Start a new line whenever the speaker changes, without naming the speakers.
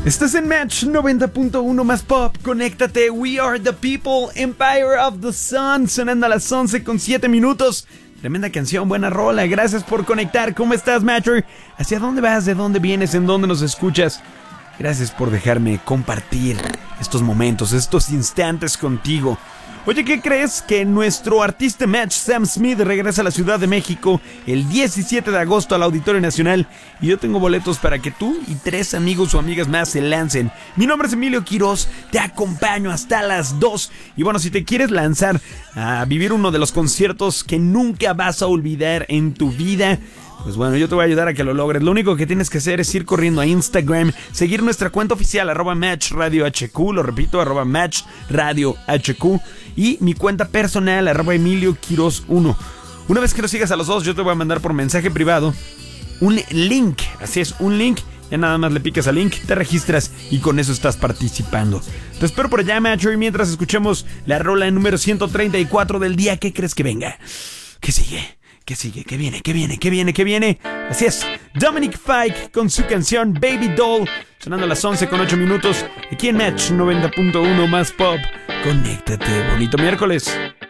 Estás en Match 90.1 más pop. Conéctate. We are the people. Empire of the Sun. Sonando a las 11:07. Tremenda canción, buena rola. Gracias por conectar. ¿Cómo estás, Matcher? ¿Hacia dónde vas? ¿De dónde vienes? ¿En dónde nos escuchas? Gracias por dejarme compartir estos momentos, estos instantes contigo. Oye, ¿qué crees? Que nuestro artista Match, Sam Smith, regresa a la Ciudad de México el 17 de agosto al Auditorio Nacional. Y yo tengo boletos para que tú y 3 amigos o amigas más se lancen. Mi nombre es Emilio Quiroz, te acompaño hasta las 2. Y bueno, si te quieres lanzar a vivir uno de los conciertos que nunca vas a olvidar en tu vida, pues bueno, yo te voy a ayudar a que lo logres. Lo único que tienes que hacer es ir corriendo a Instagram, seguir nuestra cuenta oficial, @MatchRadioHQ, lo repito, @MatchRadioHQ, y mi cuenta personal, @EmilioQuiroz1. Una vez que lo sigas a los dos, yo te voy a mandar por mensaje privado un link. Así es, un link. Ya nada más le picas al link, te registras y con eso estás participando. Te espero por allá, Matcher, y mientras escuchemos la rola número 134 del día. ¿Qué crees que venga? ¿Qué sigue? ¿Qué sigue? ¿Qué viene? ¿Qué viene? ¿Qué viene? ¿Qué viene? Así es, Dominic Fike con su canción Baby Doll, sonando a las 11:08, aquí en Match 90.1 más pop. Conéctate, bonito miércoles.